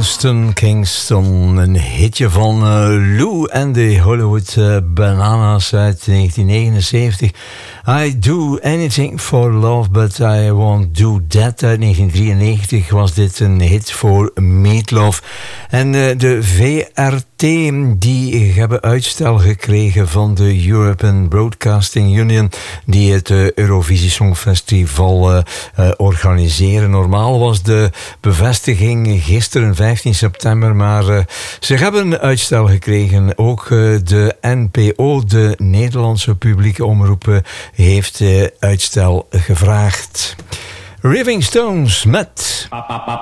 Winston Kingston, een hitje van Lou en de Hollywood Bananas uit 1979. I Do Anything for Love, But I Won't Do That uit 1993 was dit een hit voor Meatloaf. En de VRT die hebben uitstel gekregen van de European Broadcasting Union die het Eurovisie Songfestival organiseren. Normaal was de bevestiging gisteren 15 september, maar ze hebben uitstel gekregen. Ook de NPO, de Nederlandse publieke omroep, heeft uitstel gevraagd. Raving Stones met